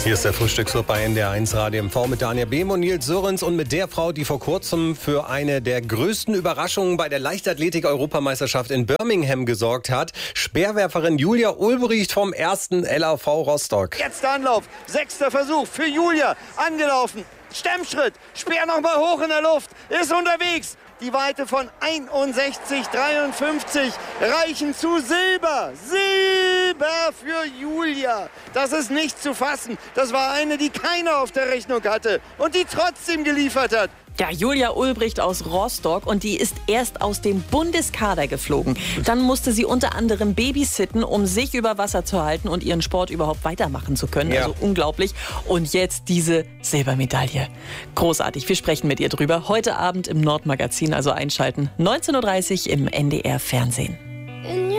Hier ist der Frühstücksclub bei NDR1 Radio MV mit Daniel Behm und Nils Sörens und mit der Frau, die vor kurzem für eine der größten Überraschungen bei der Leichtathletik-Europameisterschaft in Birmingham gesorgt hat. Speerwerferin Julia Ulbricht vom 1. LAV Rostock. Jetzt der Anlauf, 6. Versuch für Julia, angelaufen. Stemmschritt, Speer nochmal hoch in der Luft, ist unterwegs. Die Weite von 61,53 reichen zu Silber. Silber für Julia. Das ist nicht zu fassen. Das war eine, die keiner auf der Rechnung hatte und die trotzdem geliefert hat. Ja, Julia Ulbricht aus Rostock und die ist erst aus dem Bundeskader geflogen. Dann musste sie unter anderem babysitten, um sich über Wasser zu halten und ihren Sport überhaupt weitermachen zu können. Ja. Also unglaublich. Und jetzt diese Silbermedaille. Großartig. Wir sprechen mit ihr drüber. Heute Abend im Nordmagazin, also einschalten. 19:30 Uhr im NDR Fernsehen.